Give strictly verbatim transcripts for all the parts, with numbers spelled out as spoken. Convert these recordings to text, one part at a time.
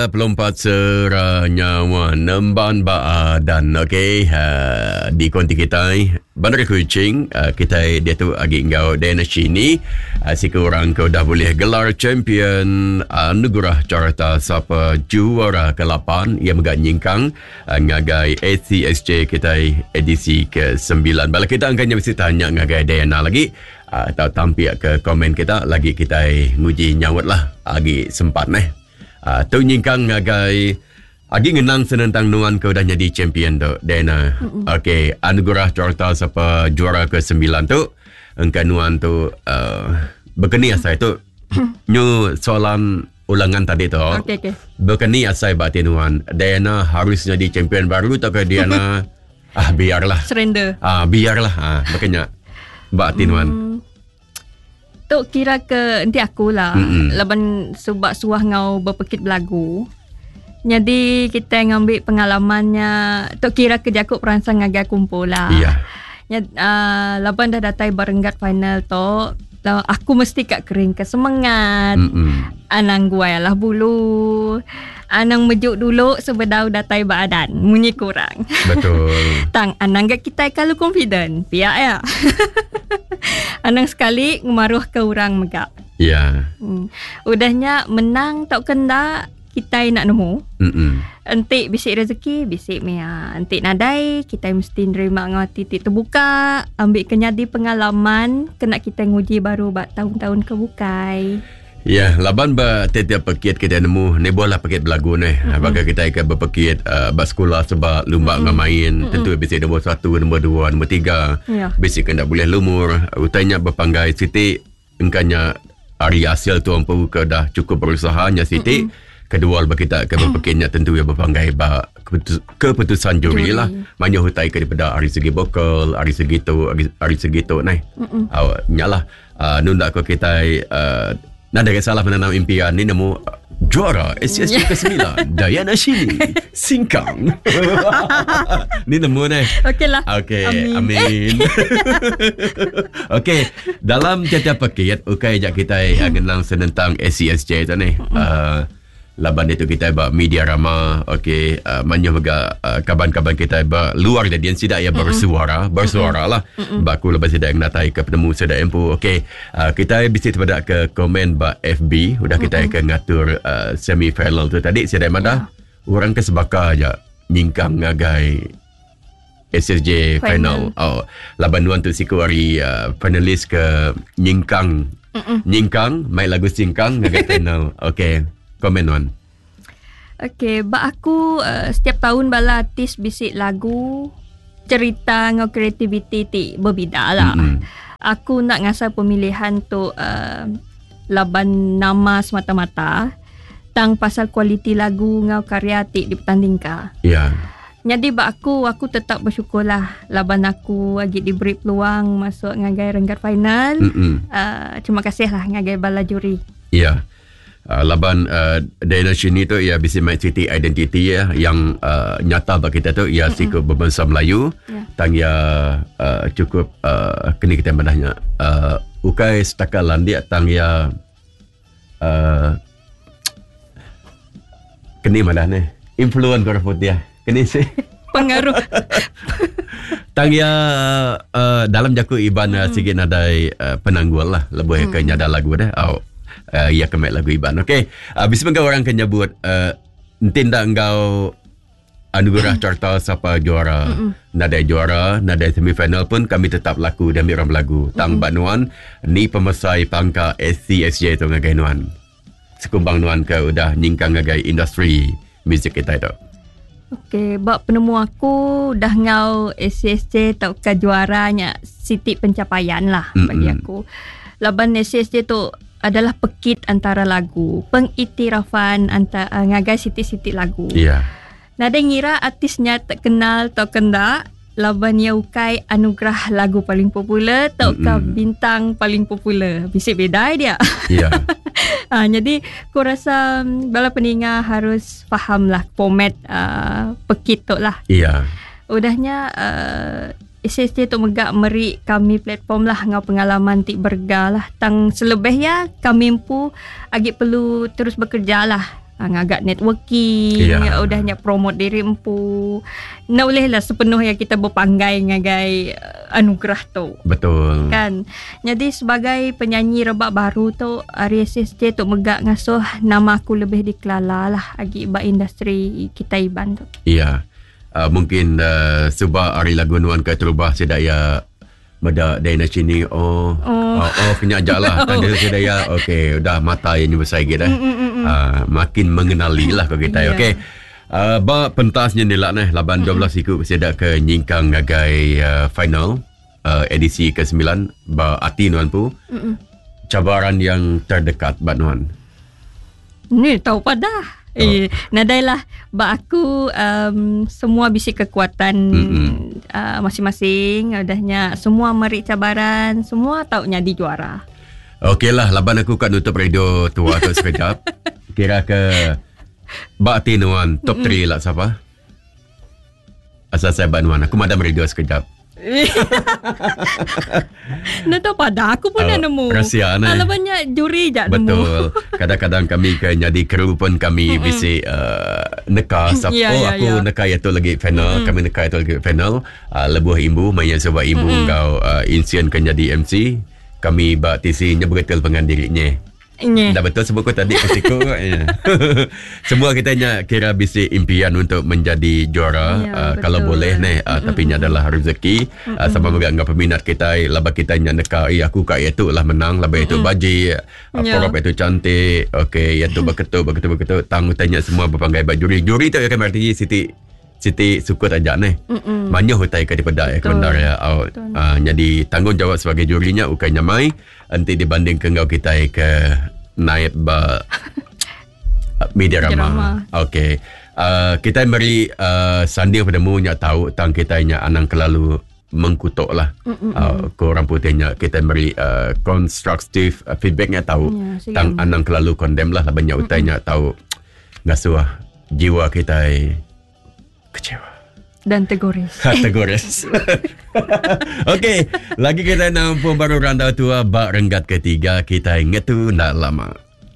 Pelompat seranyawan Nemban Baadan. Okey, uh, di konti kita Bandar Kuching, uh, kita dia tu agi ngau dena sini uh, si kurang kau dah boleh gelar champion anugerah carta sapa juara ke lapan yang megak nyingkang uh, ngagai A C S J kita edisi ke sembilan. Bala kita angkanya mesti tanya ngagai Diana lagi uh, atau tampil ke komen kita lagi kita nguji nyawat lah lagi sempat neh. Uh, tu nyingkang ngagai agi ngenang senentang nuan kau dah jadi champion tu Dana. Okey, anugerah carta siapa juara ke sembilan tu engkau nuan tu uh, berkeni asai tu nyu soalan ulangan tadi tu. Okey okey. Berkeni asai batin nuan Dana harus jadi champion baru tak ke Diana ah biarlah. Surrender. Ah biarlah ah makanya batin nuan. Hmm. Tu kira ke nanti akulah leban sebab suah ngau berpekit belagu. Jadi kita ngambil pengalamannya tu kira ke jakuk perangsang ngagai kumpul lah. Iya. Yeah. Uh, leban dah datai berenggat final tu, aku mesti kak kering ke semangat. Mm-mm. Anang guai lah bulu. Anang mejuk dulu sebedau datai badan. Munyi kurang. Betul. Tang anang gak kita kalau confident. Pihak ya. Anang sekali ngemaruh ke orang megak. Ya. Hmm. Udahnya menang tak kena kita nak nemu. Mm-mm. Entik bisik rezeki, bisik mea. Entik nadai, kita mesti nerima ngati titik terbuka. Ambil kenyadi pengalaman, kena kita nguji baru bak tahun-tahun kebukai. Ya, laban ba tiap pekit kita nemu, ni boleh pekit belagu ni. Mm-hmm. Bagi kita ikan berpekit uh, bak sekolah sebab lumba mm-hmm. ngamain. Mm-hmm. Tentu bisik nombor satu, nombor dua, nombor tiga. Yeah. Bisik kena boleh lumur. Utanya berpanggai Siti, engkanya hari hasil tu ampu ke dah cukup berusahanya Siti. Mm-hmm. Kedua bagi kita ke berpekitnya tentu ya berpanggai ba keputus, keputusan juri lah. Banyak hutai ke daripada hari segi vokal, hari segi tu, hari, hari segi tu ni. Mm-hmm. Uh, nyalah, uh, nunda ko kita uh, nak ada salah menanam impian ni nemu uh, juara S C S J ke sembilan Diana Shini Singkang. Ni nemu ni. Okey lah. Okey, amin. amin. Okey, dalam tiap-tiap pakit ukai jak kita kenang senentang S C S J tu ni. Uh, Laban itu kita buat media rama, okey, uh, banyak juga uh, kaban-kaban kita buat luar jadian sidak ya bersuara, bersuara lah. Baku lepas sidak yang natai ke penemu sidak empu, okey. Uh, kita bisa terpada ke komen ba F B, udah kita akan ngatur uh, semi final tu tadi sidak mana orang ke sebaka aja nyingkang ngagai S S J final. final. Oh, laban nuan tu siku hari uh, finalis ke nyingkang, nyingkang, main lagu singkang ngagai final. Okey. Komen Wan. Okay, bak aku uh, setiap tahun bala artis bisik lagu cerita ngau kreativiti ti berbeza lah. Mm-hmm. Aku nak ngasal pemilihan tu uh, laban nama semata-mata tang pasal kualiti lagu ngau karya ti dipertandingkan. Ya. Yeah. Jadi bak aku aku tetap bersyukurlah laban aku lagi diberi peluang masuk ngagai renggat final. Mm-hmm. Uh, terima kasih lah ngagai bala juri. Ya. Yeah. Uh, laban uh, Diana Shini tu ia bisa main citi identiti ya yang uh, nyata bagi kita tu ia mm-hmm. siku berbangsa Melayu yeah. tang ia uh, cukup uh, kini kita madahnya uh, ukai setakat landia tang ia uh, kini madah ni influence korput dia kini sih pengaruh tang ia uh, dalam jaku iban mm-hmm. sikit nadai uh, penanggul lah lebih mm-hmm. ke nyada lagu dah oh. Uh, ia kemek lagu Iban. Okey. Uh, bisa engkau orang kan nyebut uh, entin dah engkau anugerah carta siapa juara. Nada juara, nada semifinal pun kami tetap laku dan ambil lagu. Tang Banuan ni pemesai pangka S C S J tu ngagai nuan. Sekumbang nuan ke udah nyingkang ngagai industri muzik kita itu. Okey, bab penemu aku dah ngau S C S J tau ke juaranya siti pencapaian lah mm-hmm. bagi aku. Laban S C S J tu adalah pekit antara lagu, pengiktirafan antara uh, ngagai siti-siti lagu. Iya. Yeah. Nada ngira artisnya tak kenal atau kena laban ia ukai anugerah lagu paling popular atau mm-hmm. bintang paling popular. Bisa beda dia. Iya. Yeah. uh, jadi aku rasa um, bala peninga harus fahamlah format uh, pekit tu lah. Iya. Yeah. Udahnya uh, S S J tu megak meri kami platform lah ngau pengalaman tik berga lah tang selebih ya kami empu agi perlu terus bekerja lah ngagak networking, Ya. udahnya promote diri empu. Nak bolehlah sepenuh yang kita berpanggai ngagai uh, anugerah tu. Betul. Kan. Jadi sebagai penyanyi rebak baru tu, R S S J tu megak ngasuh nama aku lebih dikelala lah agi ba industri kita Iban tu. Iya. Uh, mungkin uh, sebab hari lagu nuan ke terubah sedaya Meda Dana sini oh oh, Oh. oh kena ajak lah tanda sedaya okey udah mata yang besar gitu dah. Uh, makin mengenali lah kau kita. Yeah. Okey. Uh, ba pentasnya ni lah nah laban dua belas ikut sedak ke nyingkang ngagai uh, final uh, edisi ke sembilan ba ati nuan pu. Mm-mm. Cabaran yang terdekat bat nuan. Ni tahu pada. Oh. Eh, nadailah ba aku um, semua bisi kekuatan uh, masing-masing, adanya semua meri cabaran, semua tahu nyadi juara. Okeylah, laban aku kat nutup radio tua tu sekejap. Kira ke ba tinuan top tiga lah siapa? Asal saya ban nuan, aku madam radio sekejap. Nak tahu pada aku pun Oh, dah nemu. rahsia ni. Kalau banyak juri jak nemu. Betul. Kadang-kadang kami ke jadi kru pun kami bisi uh, neka sap. Ya, oh ya, aku ya. neka itu lagi final, kami neka itu lagi final. Uh, lebuh imbu mayan sebab imbu kau uh, insian kan jadi M C. Kami bak tisinya betul pengan dirinya. Nye. Dah betul sebut kau tadi kesiku. Ya. Semua kita nya kira bisi impian untuk menjadi juara Ya, uh, kalau betul. boleh ni uh, tapi nya adalah rezeki uh, sama juga dengan peminat kita laba kita nya neka eh aku kat itu lah menang laba itu baji uh, Ya. porop itu cantik okey itu berketuk berketuk berketuk tang tanya semua berpanggai baju juri juri tu akan berarti Siti Siti sukut aja ni. Banyak hutai ke di pedai ke bandar ya out. Uh, jadi tanggungjawab sebagai jurinya ukainya mai nanti dibanding ke ngau kita ke naib ba media Media rama. rama. Okey. Uh, kita beri uh, sanding pada mu nya tahu tang kita nya anang kelalu mengkutuk lah. Uh, korang putihnya kita beri uh, constructive uh, feedbacknya tahu Ya, siap. tang anang kelalu condemn lah banyak utainya tahu ngasuh jiwa kita kecewa. Dan tegoris. Kategoris. Okey, lagi kita nampu baru randau tua bak renggat ketiga kita ingat tu nak lama.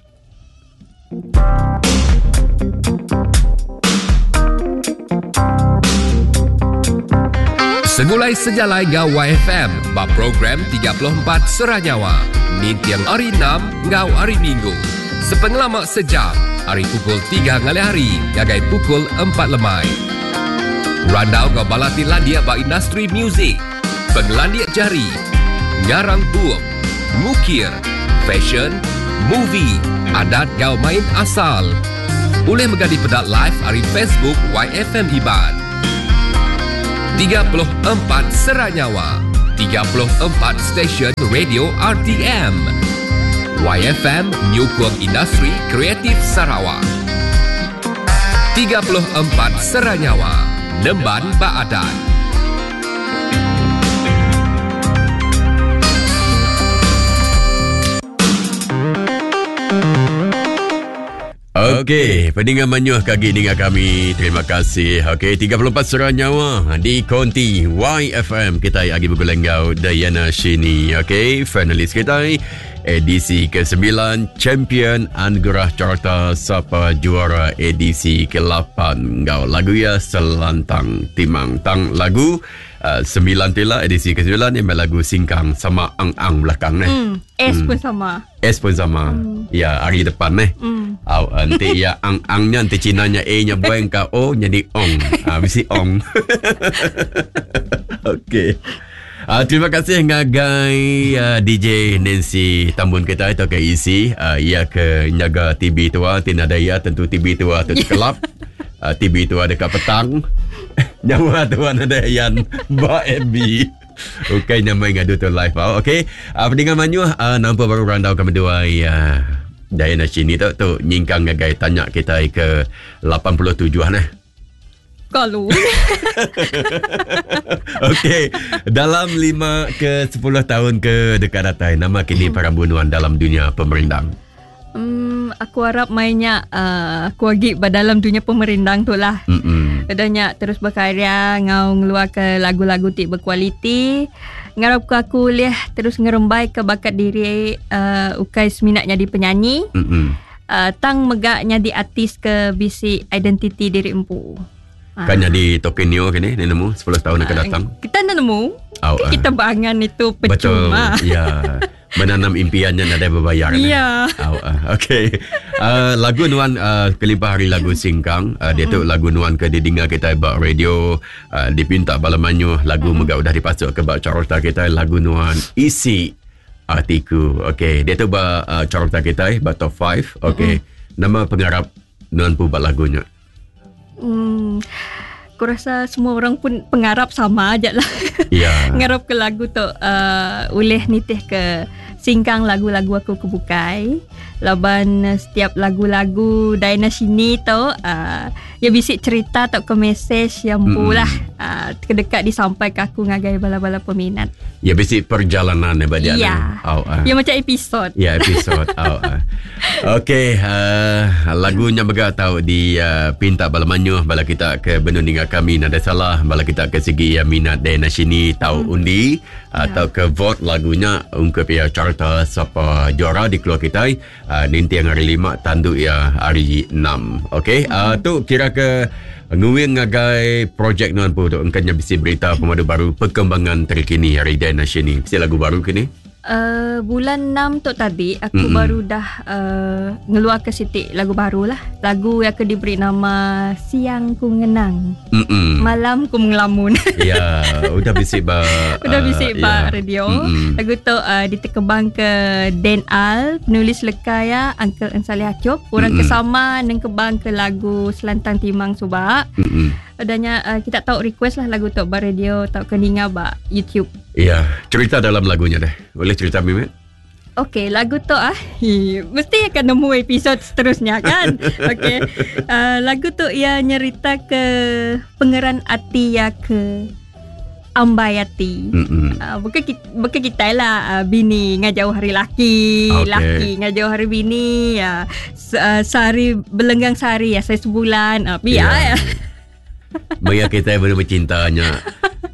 Segulai sejalai ngau Y F M ba program tiga puluh empat Seranyawa. Ni tiang hari enam ngau hari Minggu. Sepengalamak sejam hari pukul tiga ngali hari ngagai pukul empat lemai. Randau ngau balati landia ba industri muzik, penglandia jari, ngarang buuk, mukir, fashion, movie, adat ngau main asal. Boleh megadi pedak live hari Facebook Y F M Iban. tiga puluh empat Seranyawa, tiga puluh empat stesen radio R T M. Y F M Nyukung Industri Kreatif Sarawak. tiga puluh empat Seranyawa, Nemban Baadan. Okey, pendengar menyuh kaki dengan kami. Terima kasih. Okey, tiga puluh empat Seranyawa di Konti Y F M. Kita lagi bergulengau Diana Shini. Okey, finalis kita edisi ke sembilan Champion Anugerah Carta Sapa Juara edisi ke lapan. Ngau lagu ya Selantang Timang. Tang lagu uh, sembilan tu lah edisi ke sembilan ni lagu Singkang sama ang-ang belakang ni. Hmm, S pun sama. S pun sama. Ya, hari depan ni. Hmm. Aw, nanti ya ang-angnya nanti Cinanya E-nya buang ka O jadi ong. Ah, mesti ong. Okey. Uh, terima kasih ngagai uh, D J Nancy Tambun kita itu ke isi uh, ia ke nyaga T V tua tina daya tentu T V tua tu kelap uh, T V tua dekat petang nyawa tuan ada yang ba M B. Okey nama ngadu tu live oh, okey uh, pendengar manyuh uh, nampak baru randau kami dua uh, Diana Shini tu tu nyingkang ngagai tanya kita ke lapan puluh tujuh nah. Kalau Okey, dalam lima ke sepuluh tahun ke dekat datang, nama kini perambunuan dalam dunia pemerintah. Hmm, aku harap mainnya uh, aku lagi dalam dunia pemerintang tu lah. Mm-mm. Kedanya terus berkarya ngau ngeluar ke lagu-lagu tik berkualiti. Ngarap ku aku lihat terus ngerembai ke bakat diri uh, ukai seminatnya di penyanyi. Mm-mm. uh, tang megaknya di artis ke bisi identiti diri empu. Kan jadi Tokenio kini ni nemu sepuluh tahun akan datang. Kita nak nemu. Oh, uh. Kita bangan itu Betul. percuma. Ya. Menanam impiannya ada berbayar. Ya. Oh, uh. Okay. Uh, lagu nuan uh, kelimpah hari lagu singkang. Uh, dia tu lagu nuan ke didinga kita bak radio. Uh, dipinta balamanyu lagu mm-hmm. megak udah dipasuk ke bak carota kita lagu nuan isi artiku. Okay. Dia tu bak uh, carota kita bak top five. Okay. Mm-hmm. Nama pengarap nuan pu bak lagunya. Hmm, aku rasa semua orang pun pengarap sama aja lah. Ya. Ngarap ke lagu tu uh, uleh nitih ke singkang lagu-lagu aku kebukai. Laban uh, setiap lagu-lagu Diana sini tu uh, ya bisik cerita atau ke mesej yang mm-hmm. pula uh, kedekat disampai ke aku ngagai bala-bala peminat. Ya bisik perjalanan ya badia. Ya. Oh, uh. Ya macam episod. Ya episod. oh, uh. Okey, uh, lagunya begak tahu di uh, pinta balamanyu bala kita ke benundinga kami nada salah bala kita ke segi ya minat Diana sini tahu hmm. undi ya. Atau ke vote lagunya ungkap ya carta siapa juara di keluar kita uh, nanti yang hari lima tandu ya hari enam. Okey, hmm. uh, tu kira ke nguing ngagai projek nuan pu tu engkanya bisi berita pemadu baru perkembangan terkini hari Diana sini. Bisi lagu baru kini. Uh, bulan enam tu tadi aku mm-hmm. baru dah uh, ngeluar ke sitik lagu baru lah. Lagu yang ke diberi nama Siang Ku Ngenang, Mm-mm. Malam Ku Mengelamun. Ya, udah bisik ba Udah bisik uh, ba ya. radio. Mm-mm. Lagu tu uh, ditekebang ke Dan Al, penulis lekaya Uncle Ensali Hacup. Orang Mm-mm. kesama neng kebang ke lagu Selantang Timang Subak. Mm-mm. Adanya uh, kita tahu request lah lagu tu ba radio tahu keninga ba YouTube. Ya, cerita dalam lagunya deh. Boleh cerita Mimet? Okey, lagu tu ah, hi, mesti akan nemu episod seterusnya kan. Okey, uh, lagu tu ia nyerita ke pengeran hati ya ke Ambayati. Uh, bukan kita, bukan kita lah uh, bini ngajau hari laki, okay. laki ngajau hari bini ya. Uh, sehari belenggang sehari ya, saya sebulan. Uh, biar yeah. ya. Maya kita baru bercintanya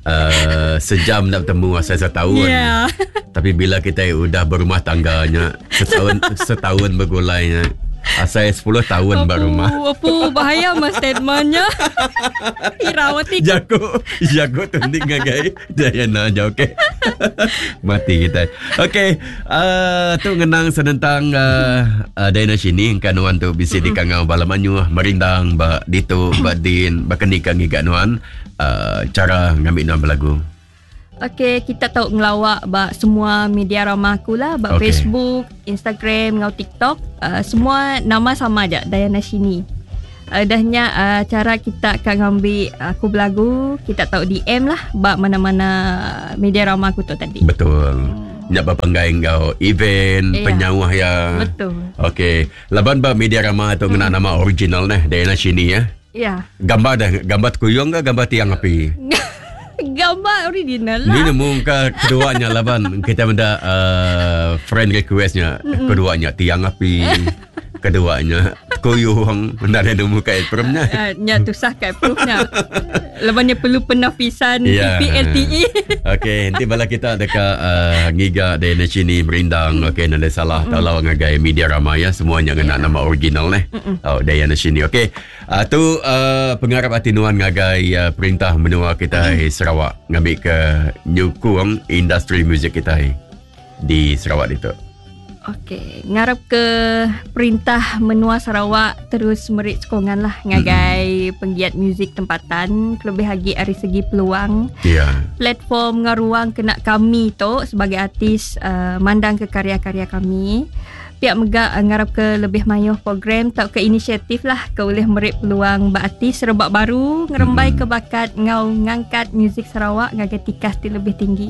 uh, sejam nak bertemu saya setahun. Yeah. Tapi bila kita udah berumah tangganya setahun setahun bergulainya. Saya sepuluh tahun apa, berumah. Apa bahaya mas statementnya. Irawati. Jago, jago tundik ngagai Diana aja okey. Mati kita. Okey, uh, tu ngenang senentang uh, uh, Diana sini kanuan tu bisi di kangau balamanyu merindang ba dito badin bakenikan giga nuan uh, cara ngambil nuan berlagu. Okey, kita tahu ngelawak ba semua media ramah aku lah, ba okay. Facebook, Instagram, ngau TikTok, uh, semua nama sama aja Diana sini. Uh, dahnya uh, cara kita akan ngambil aku berlagu, kita tahu D M lah ba mana-mana media ramah aku tu tadi. Betul. Hmm. Nak berpenggai kau event, yeah. penyawah ya. Betul. Okey, laban ba media ramah tu hmm. kena nama original nah Diana sini ya. Ya. Gambar dah, gambar kuyung ke gambar tiang api? Gambar original lah. Ni nemu ke keduanya laban kita benda uh, friend requestnya Mm-mm. keduanya tiang api, keduanya kuyung, benda ada nemu kat perumnya. Uh, nya tu sah kat perumnya. Labannya perlu penafisan yeah. P L T E. Okey, nanti bala kita dekat uh, ngiga Diana sini merindang. Okey, nada salah mm. tahu ngagai media ramai ya semuanya kena yeah. nama original ni. Oh, Diana sini. Okey. Uh, tu uh, pengarap hati nuan ngagai uh, perintah menua kita mm. Sarawak ngambil ke nyukung industri muzik kita di Sarawak itu. Okey, ngarap ke perintah menua Sarawak terus merit sokongan lah ngagai mm-hmm. penggiat muzik tempatan lebih lagi dari segi peluang. Ya. Yeah. Platform ngaruang kena kami tu sebagai artis uh, mandang ke karya-karya kami. Pihak megak uh, ngarap ke lebih mayuh program tak ke inisiatif lah ke boleh merit peluang ba artis rebak baru ngerembai mm-hmm. ke bakat ngau ngangkat muzik Sarawak ngagai tikas di lebih tinggi.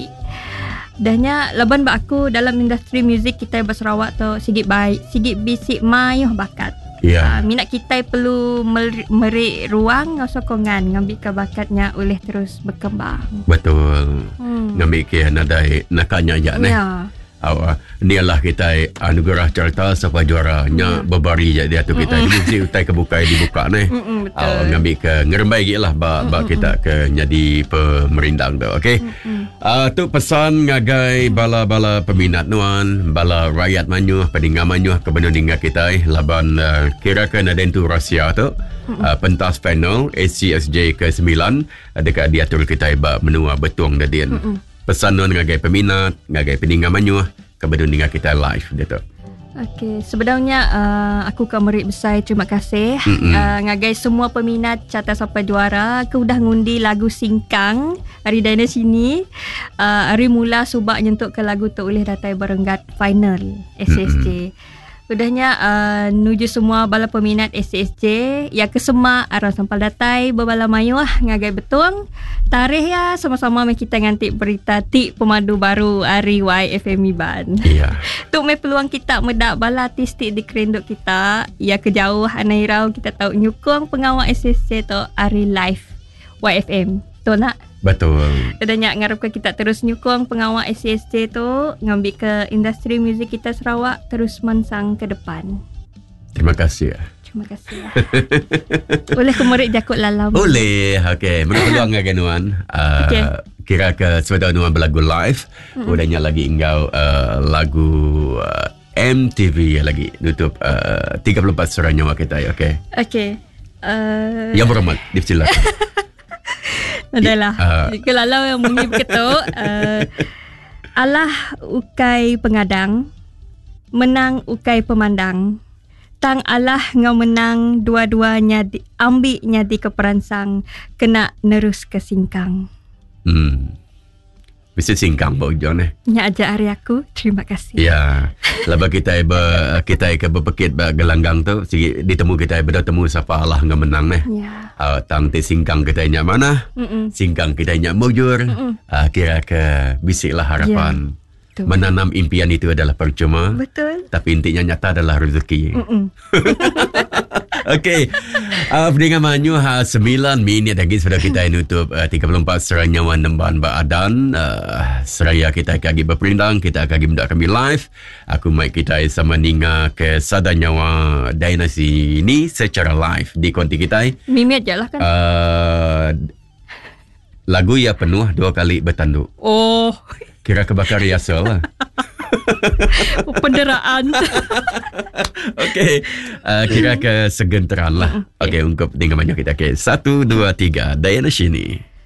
Dahnya laban ba aku dalam industri muzik kita di Sarawak tu sigit baik, sigit bisik mayuh bakat. Yeah. Uh, minat kita perlu merik ruang ngau sokongan ngambil ke bakatnya oleh terus berkembang. Betul. Hmm. Ngambil ke nadai nakanya aja ni. Ya. Awak ni lah kita anugerah carta sampai juara nya mm. berbari je dia tu kita di mesti utai kebuka dibuka ni. Awak ngambil ke ngerembai gila lah ba, ba kita ke jadi pemerindang tu. Okey. Ah uh, tu pesan ngagai bala-bala peminat nuan, bala rakyat manyuh, pedinga manyuh ke benudinga kita laban uh, kira ke ada tu rahsia tu. Uh, pentas panel A C S J ke sembilan uh, dekat diatur kita ba menua betung dadian. Pesan nuan ngagai peminat, ngagai peninggal manyuh, kemudian dengan kita live dia tu. Okey, sebenarnya uh, aku Kamerik besar terima kasih uh, ngagai semua peminat Carta Sampai Juara. Aku dah ngundi lagu Singkang hari dana sini. Uh, hari mula subak nyentuk ke lagu tu oleh datai berenggat final S S J. Udahnya uh, nuju semua bala peminat S S J ya ke semak arah sampal datai berbala mayu lah ngagai betung tarikh ya sama-sama mai kita ngantik berita ti pemadu baru hari Y F M Iban. Iya. Tu mai peluang kita medak bala artis ti di kerendok kita ya ke jauh anai rau kita tahu nyukung pengawal S S J tu hari live Y F M. Tu nak betul. Adanya ngarepkan kita terus nyukung pengawal S S J tu ngambil ke industri muzik kita Sarawak terus mansang ke depan. Terima kasih. Terima kasih. Boleh Kamerik jakut lalam. Boleh. Okey, menurut peluang ngagai nuan. Uh, okay. Kira ke sebentar nuan berlagu live. Mm-hmm. Udahnya lagi engkau uh, lagu uh, M T V lagi tutup uh, tiga puluh empat Surat Nyawa kita. Okey. Okey. Uh... Yang berhormat, dipersilakan. Adalah uh. Kalau yang bunyi begitu uh, Allah ukai pengadang, menang ukai pemandang. Tang Allah ngau menang, dua-duanya di, ambil nyadi ke peransang, kena nerus ke Singkang. Hmm. Mesti Singkang Pak Ujon eh. Nya aja hari aku. Terima kasih. Ya. Laba kita be, kita ke berpekit ba gelanggang tu, si ditemu kita be temu siapa Allah ngau menang eh. Ya. Uh, tang te Singkang kita nya mana? Mm-mm. Singkang kita nya mujur. Uh, kira ke bisiklah harapan. Ya. Menanam impian itu adalah percuma. Betul. Tapi intinya nyata adalah rezeki. Okey. Uh, Pendengar Manyu ha, sembilan minit lagi sudah kita nutup uh, tiga puluh empat Surat Nyawa Nemban Baadan. Uh, seraya kita akan berperindang. Kita akan mendak kami live. Aku mic kita sama ninga ke Sada Nyawa Dynasty ini secara live di konti kita. Mimi aja lah kan. Uh, lagu ya penuh dua kali bertanduk. Oh. Kira kebakar riasal lah. Penderaan. Okey. Uh, kira ke segenteran lah. Okey, okay, ungkap dengan banyak kita. Okey, satu, dua, tiga. Diana Shini.